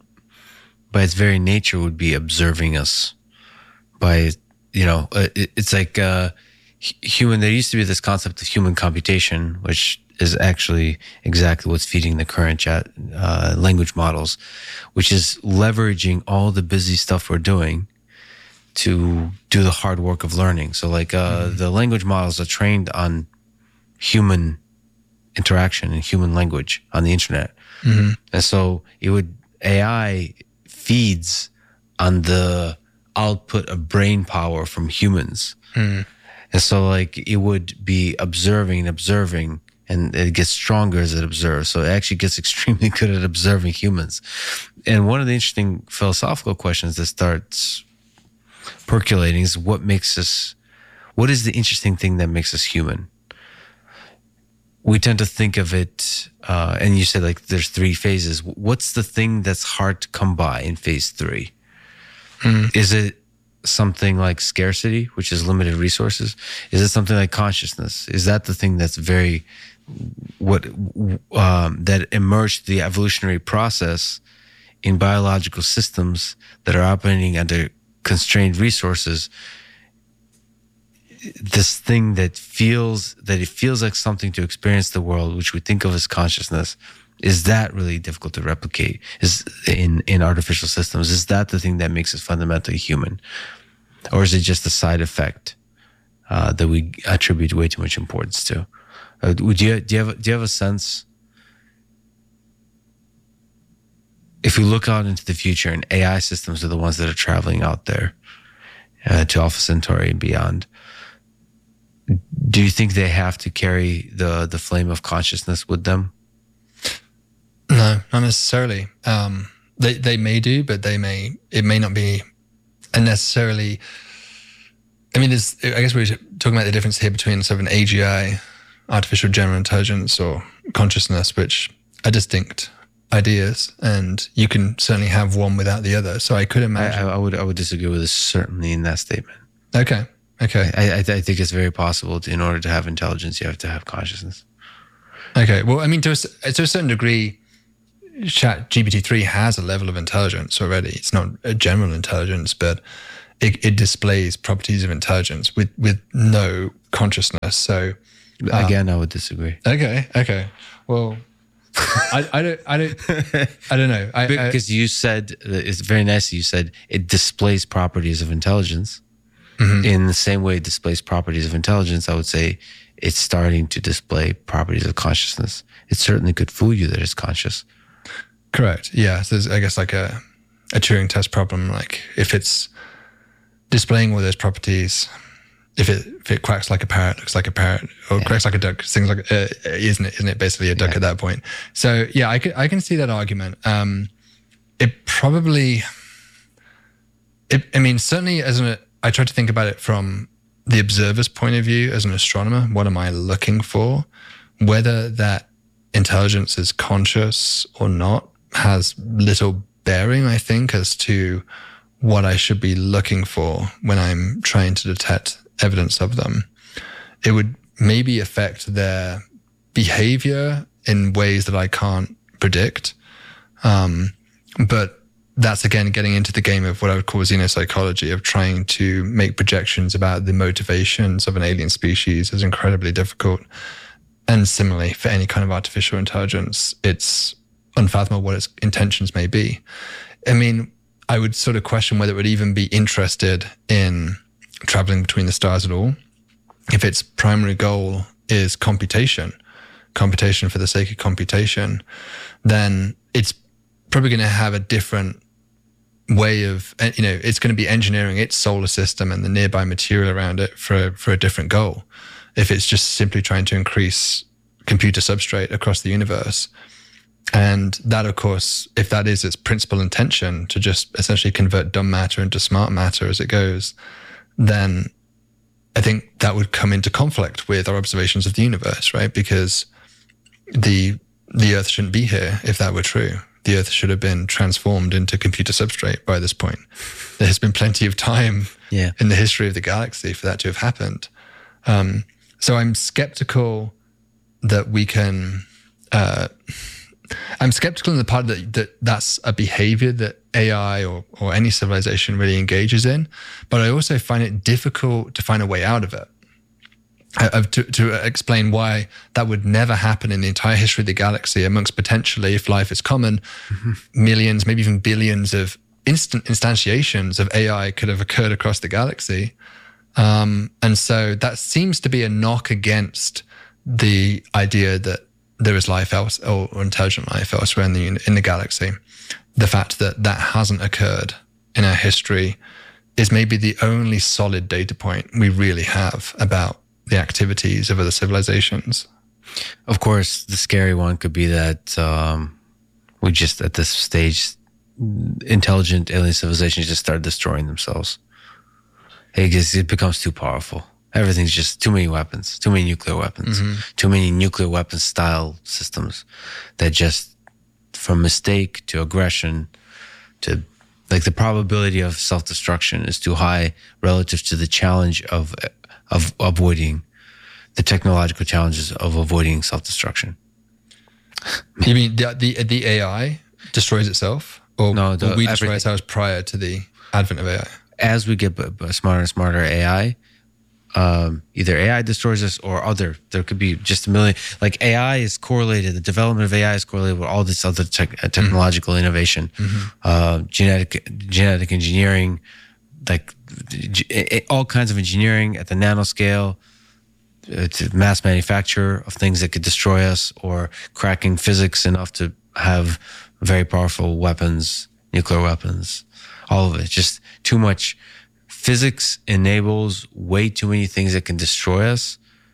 by its very nature, would be observing us. By, you know, it, it's like uh, human, there used to be this concept of human computation, which is actually exactly what's feeding the current chat uh, language models, which is leveraging all the busy stuff we're doing to do the hard work of learning. So like uh, mm-hmm. the language models are trained on human interaction and human language on the internet. Mm-hmm. And so it would, A I feeds on the output of brain power from humans. Mm-hmm. And so like it would be observing and observing, and it gets stronger as it observes. So it actually gets extremely good at observing humans. And one of the interesting philosophical questions that starts percolating is what makes us, what is the interesting thing that makes us human? We tend to think of it, uh, and you said like there's three phases. What's the thing that's hard to come by in phase three? Mm. Is it something like scarcity, which is limited resources? Is it something like consciousness? Is that the thing that's very, what, um, that emerged the evolutionary process in biological systems that are operating under constrained resources? This thing that feels that it feels like something to experience the world, which we think of as consciousness, is that really difficult to replicate? Is in in artificial systems? Is that the thing that makes us fundamentally human, or is it just a side effect uh, that we attribute way too much importance to? Uh, would you do you have do you have a sense? If we look out into the future and A I systems are the ones that are traveling out there uh, to Alpha Centauri and beyond, do you think they have to carry the, the flame of consciousness with them? No, not necessarily. Um, they they may do, but they may it may not be necessarily. I mean, there's, I guess we're talking about the difference here between sort of an A G I, artificial general intelligence, or consciousness, which are distinct ideas, and you can certainly have one without the other. So I could imagine. I, I would I would disagree with this certainly in that statement. Okay. Okay. I, I, I think it's very possible to, in order to have intelligence, you have to have consciousness. Okay. Well, I mean, to a, to a certain degree, Chat G P T three has a level of intelligence already. It's not a general intelligence, but it, it displays properties of intelligence with, with no consciousness. So uh, again, I would disagree. Okay. Okay. Well, I, I don't, I don't, I don't know. I, because I, you said, it's very nice. You said it displays properties of intelligence. Mm-hmm. In the same way it displays properties of intelligence, I would say it's starting to display properties of consciousness. It certainly could fool you that it's conscious. Correct. Yeah. So there's, I guess, like a, a Turing test problem. Like if it's displaying all those properties, if it if it quacks like a parrot, looks like a parrot, or yeah. quacks like a duck, sings like, uh, isn't it? Isn't it basically a duck yeah. at that point? So yeah, I can I can see that argument. Um, it probably, it, I mean, certainly as an, I try to think about it from the observer's point of view as an astronomer. What am I looking for? Whether that intelligence is conscious or not has little bearing, I think, as to what I should be looking for when I'm trying to detect evidence of them. It would maybe affect their behavior in ways that I can't predict. Um, but that's, again, getting into the game of what I would call xenopsychology, of trying to make projections about the motivations of an alien species is incredibly difficult. And similarly, for any kind of artificial intelligence, it's unfathomable what its intentions may be. I mean, I would sort of question whether it would even be interested in traveling between the stars at all. If its primary goal is computation, computation for the sake of computation, then it's probably going to have a different way of, you know, it's going to be engineering its solar system and the nearby material around it for, for a different goal. If it's just simply trying to increase computer substrate across the universe. And that, of course, if that is its principal intention, to just essentially convert dumb matter into smart matter as it goes, then I think that would come into conflict with our observations of the universe, right? Because the the Earth shouldn't be here if that were true. The Earth should have been transformed into computer substrate by this point. There has been plenty of time yeah. in the history of the galaxy for that to have happened. Um, so I'm skeptical that we can... Uh, I'm skeptical in the part that, that that's a behavior that A I or, or any civilization really engages in, but I also find it difficult to find a way out of it. I, to, to explain why that would never happen in the entire history of the galaxy, amongst potentially, if life is common, mm-hmm. millions, maybe even billions of instant instantiations of A I could have occurred across the galaxy. Um, and so that seems to be a knock against the idea that there is life else, or, or intelligent life elsewhere in the in the galaxy. The fact that that hasn't occurred in our history is maybe the only solid data point we really have about the activities of other civilizations. Of course, the scary one could be that um, we just, at this stage, intelligent alien civilizations just start destroying themselves. It, just, it becomes too powerful. Everything's just too many weapons, too many nuclear weapons, mm-hmm. too many nuclear weapon style systems that just, from mistake to aggression to, like, the probability of self-destruction is too high relative to the challenge of of avoiding the technological challenges of avoiding self-destruction. You mean the the, the A I destroys itself, or no? The, we destroy ourselves prior to the advent of A I? As we get smarter and smarter A I. Um, either A I destroys us or other. There could be just a million. Like A I is correlated. The development of A I is correlated with all this other tech, technological mm-hmm. innovation, mm-hmm. Uh, genetic genetic engineering, like g- all kinds of engineering at the nanoscale, uh, to mass manufacture of things that could destroy us, or cracking physics enough to have very powerful weapons, nuclear weapons. All of it, just too much. Physics enables way too many things that can destroy us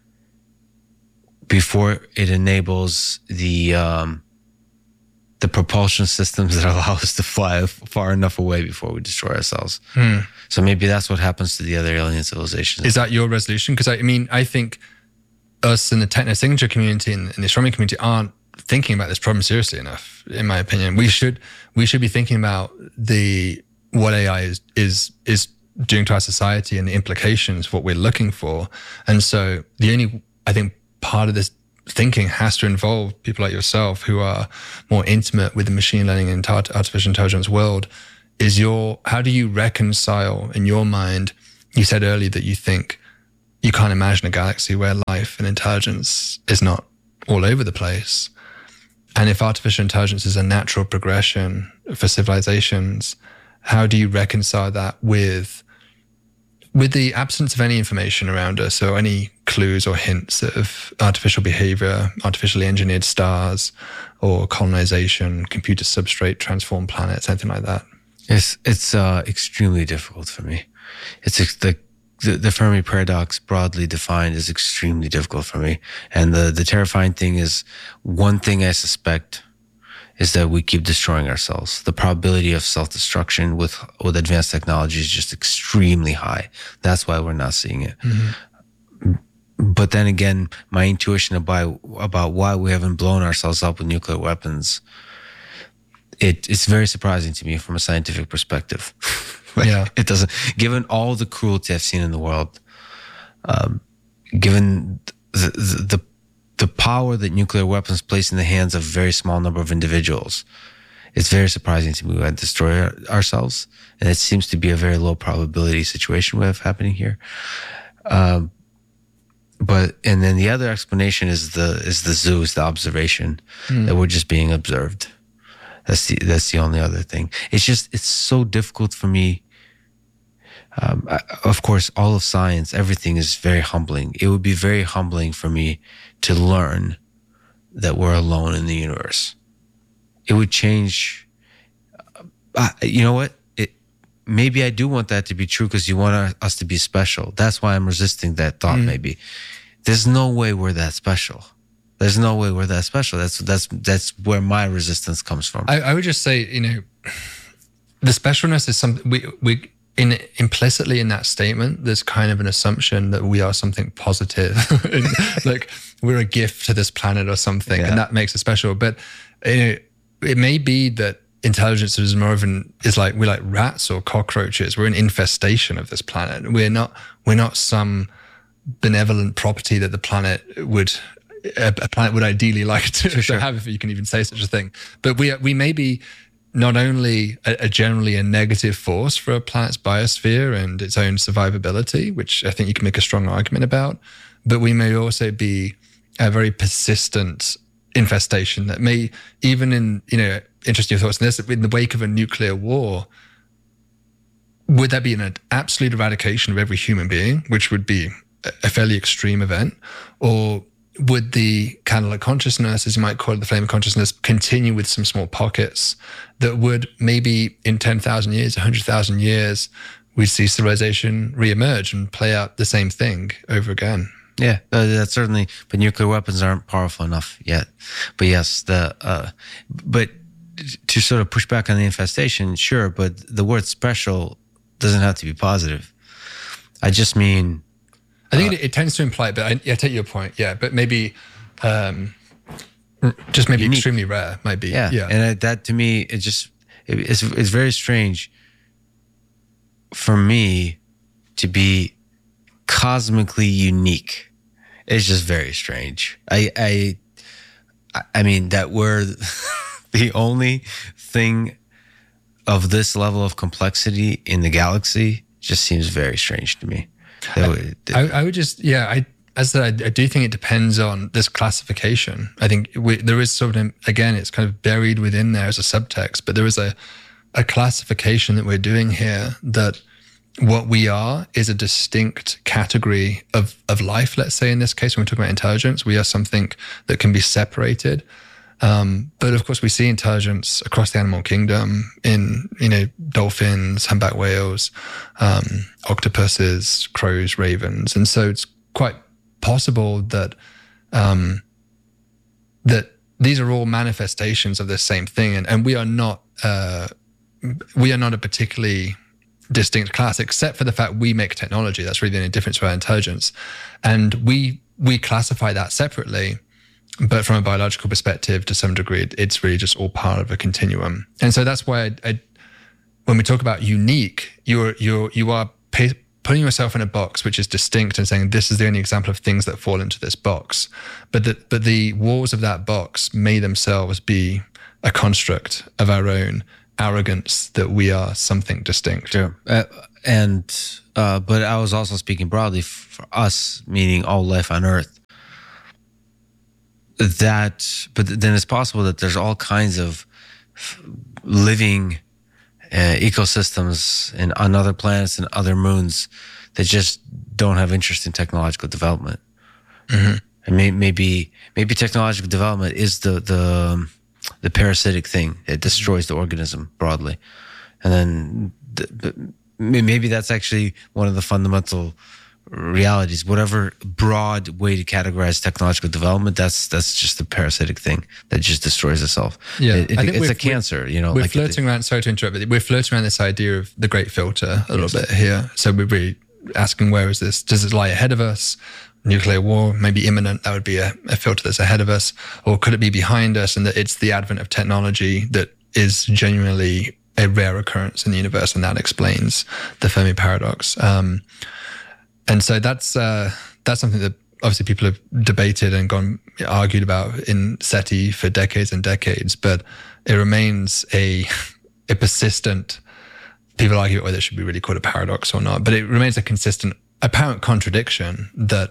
before it enables the um, the propulsion systems that allow us to fly far enough away before we destroy ourselves. Hmm. So maybe that's what happens to the other alien civilizations. Is that your resolution? Because I mean, I think us in the techno-signature community and in the astronomy community aren't thinking about this problem seriously enough, in my opinion. We should we should be thinking about the what A I is is is doing to our society and the implications of what we're looking for. And so the only, I think, part of this thinking has to involve people like yourself who are more intimate with the machine learning and artificial intelligence world. Is your, how do you reconcile in your mind, you said earlier that you think you can't imagine a galaxy where life and intelligence is not all over the place. And if artificial intelligence is a natural progression for civilizations, how do you reconcile that with with the absence of any information around us, or any clues or hints of artificial behavior, artificially engineered stars, or colonization, computer substrate, transformed planets, anything like that? It's it's uh, extremely difficult for me. It's ex- the, the the Fermi paradox, broadly defined, is extremely difficult for me. And the the terrifying thing is, one thing I suspect is that we keep destroying ourselves. The probability of self-destruction with with advanced technology is just extremely high. That's why we're not seeing it. Mm-hmm. But then again, my intuition about about why we haven't blown ourselves up with nuclear weapons, it it's very surprising to me from a scientific perspective. Like, yeah, it doesn't. Given all the cruelty I've seen in the world, um, given the, the the the power that nuclear weapons place in the hands of a very small number of individuals, it's very surprising to me we had destroyed our, ourselves, and it seems to be a very low probability situation we have happening here. Um, but and then the other explanation is the is the zoo, is the observation mm. that we're just being observed. That's the that's the only other thing. It's just it's so difficult for me. Um, I, of course, all of science, everything is very humbling. It would be very humbling for me to learn that we're alone in the universe. It would change. Uh, you know what? It, maybe I do want that to be true because you want our, us to be special. That's why I'm resisting that thought. Mm. Maybe there's no way we're that special. There's no way we're that special. That's that's that's where my resistance comes from. I, I would just say, you know, the specialness is something we we. In implicitly in that statement, there's kind of an assumption that we are something positive, and, like we're a gift to this planet or something, yeah. and that makes us special. But you know, it may be that intelligence is more of an is like we're like rats or cockroaches. We're an infestation of this planet. We're not we're not some benevolent property that the planet would a, a planet would ideally like to, to sure. have, if you can even say such a thing. But we we may be not only a, a generally a negative force for a planet's biosphere and its own survivability, which I think you can make a strong argument about, but we may also be a very persistent infestation that may, even in, you know, interesting thoughts on this, in the wake of a nuclear war, would that be an absolute eradication of every human being, which would be a fairly extreme event? Or would the candle of consciousness, as you might call it, the flame of consciousness, continue with some small pockets that would maybe in ten thousand years, one hundred thousand years, we'd see civilization reemerge and play out the same thing over again? Yeah, uh, that's certainly, but nuclear weapons aren't powerful enough yet. But yes, the uh, but to sort of push back on the infestation, sure, but the word special doesn't have to be positive. I just mean... I think uh, it, it tends to imply, but I, I take your point, yeah, but maybe um, just maybe unique. Extremely rare, might be. Yeah, yeah. And that to me, it just, it, it's, it's very strange for me to be cosmically unique. It's just very strange. I, I, I mean, that we're the only thing of this level of complexity in the galaxy just seems very strange to me. I, I, I would just, yeah, I, as I, I do think it depends on this classification. I think we, there is sort of, again, it's kind of buried within there as a subtext, but there is a, a classification that we're doing here that what we are is a distinct category of, of life. Let's say in this case, when we're talking about intelligence, we are something that can be separated. Um, but of course, we see intelligence across the animal kingdom in, you know, dolphins, humpback whales, um, octopuses, crows, ravens. And so it's quite possible that, um, that these are all manifestations of this same thing. And, and we are not, uh, we are not a particularly distinct class, except for the fact we make technology. That's really the only difference to our intelligence. And we, we classify that separately. but from a biological perspective, to some degree, it's really just all part of a continuum. And so that's why I, I, when we talk about unique, you're you're you are pay, putting yourself in a box which is distinct and saying this is the only example of things that fall into this box. But the, but the walls of that box may themselves be a construct of our own arrogance that we are something distinct. Sure. Uh, and uh, but I was also speaking broadly for us, meaning all life on Earth. That, but then it's possible that there's all kinds of living uh, ecosystems and on other planets and other moons that just don't have interest in technological development. Mm-hmm. And may, maybe maybe technological development is the the the parasitic thing that destroys the organism broadly, and then the, maybe that's actually one of the fundamental realities. Whatever broad way to categorize technological development, that's that's just a parasitic thing that just destroys itself. Yeah, it, it, I think it's a cancer. You know, we're like flirting it, around. Sorry to interrupt, but we're flirting around this idea of the great filter a little bit here. So we're really asking, where is this? Does it lie ahead of us? Nuclear war, maybe imminent. That would be a, a filter that's ahead of us, or could it be behind us? And that it's the advent of technology that is genuinely a rare occurrence in the universe, and that explains the Fermi paradox. Um, And so that's uh, that's something that obviously people have debated and gone argued about in SETI for decades and decades. But it remains a a persistent. People argue whether it should be really called a paradox or not, but it remains a consistent, apparent contradiction that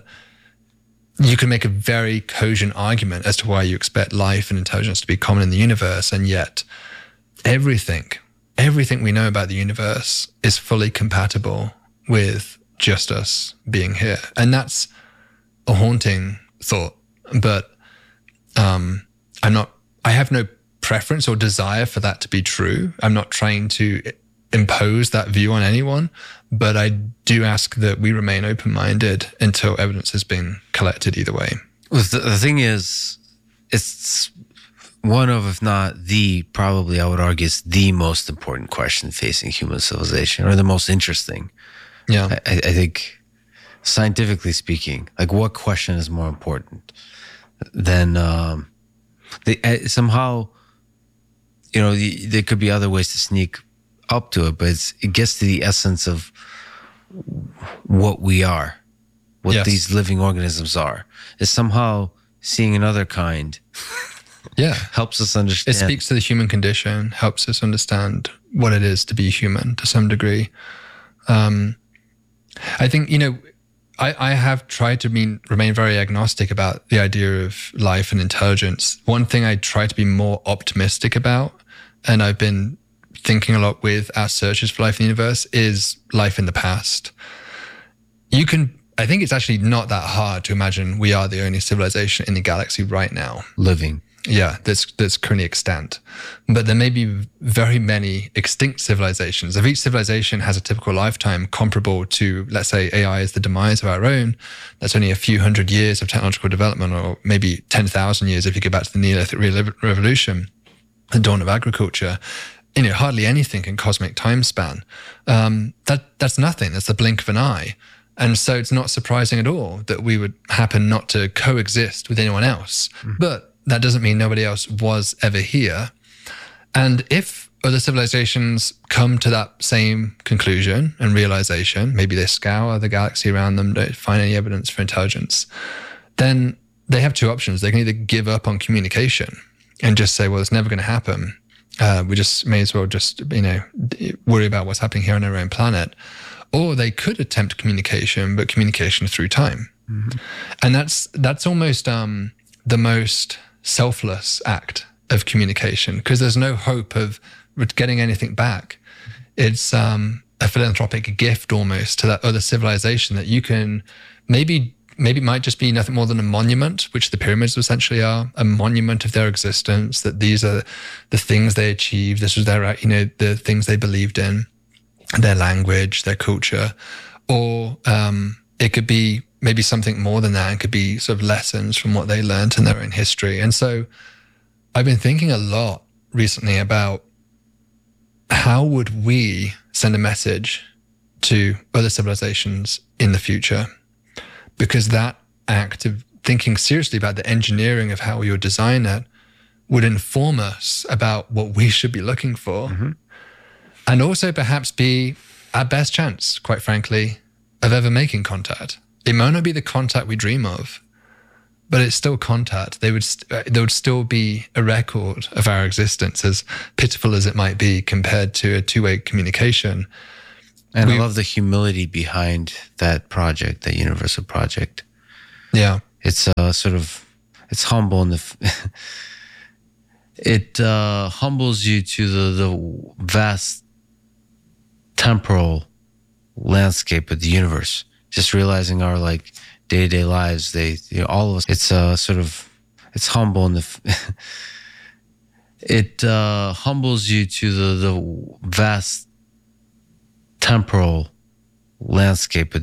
you can make a very cogent argument as to why you expect life and intelligence to be common in the universe, and yet everything, everything we know about the universe is fully compatible with just us being here. And that's a haunting thought, but um, I'm not, I have no preference or desire for that to be true. I'm not trying to impose that view on anyone, but I do ask that we remain open-minded until evidence has been collected either way. Well, the, the thing is, it's one of, if not the, probably I would argue it's the most important question facing human civilization, or the most interesting. Yeah, I, I think scientifically speaking, like what question is more important than um, they, uh, somehow, you know, the, there could be other ways to sneak up to it, but it's, it gets to the essence of what we are, what yes. these living organisms are. Is somehow seeing another kind. Yeah, helps us understand. It speaks to the human condition, helps us understand what it is to be human to some degree. Um, I think, you know, I, I have tried to mean, remain very agnostic about the idea of life and intelligence. One thing I try to be more optimistic about, and I've been thinking a lot with our searches for life in the universe, is life in the past. You can, I think it's actually not that hard to imagine we are the only civilization in the galaxy right now. Living. Yeah, that's that's currently extant. But there may be very many extinct civilizations. If each civilization has a typical lifetime comparable to, let's say, A I is the demise of our own, that's only a few hundred years of technological development, or maybe ten thousand years if you go back to the Neolithic Revolution, the dawn of agriculture. You know, hardly anything in cosmic time span. Um, that that's nothing. That's the blink of an eye. And so it's not surprising at all that we would happen not to coexist with anyone else. Mm. But that doesn't mean nobody else was ever here. And if other civilizations come to that same conclusion and realization, maybe they scour the galaxy around them, don't find any evidence for intelligence, then they have two options. They can either give up on communication and just say, well, it's never going to happen. Uh, we just may as well just, you know, worry about what's happening here on our own planet. Or they could attempt communication, but communication through time. Mm-hmm. And that's that's almost um, the most selfless act of communication, because there's no hope of getting anything back. It's um, a philanthropic gift almost to that other civilization that you can maybe, maybe it might just be nothing more than a monument, which the pyramids essentially are, a monument of their existence, that these are the things they achieved. This was their, you know, the things they believed in, their language, their culture. Or um, it could be maybe something more than that. It could be sort of lessons from what they learned in their own history. And so I've been thinking a lot recently about how would we send a message to other civilizations in the future? Because that act of thinking seriously about the engineering of how you'll design it would inform us about what we should be looking for. Mm-hmm. And also perhaps be our best chance, quite frankly, of ever making contact. It might not be the contact we dream of, but it's still contact. They would st- there would still be a record of our existence, as pitiful as it might be compared to a two-way communication. And we, I love the humility behind that project, that universal project. Yeah. It's uh, sort of, it's humble in the, f- it uh, humbles you to the, the vast temporal landscape of the universe. Just realizing our like day-to-day lives, they, you know, all of us, it's uh, sort of, it's humble in the, f- it uh, humbles you to the, the vast temporal landscape of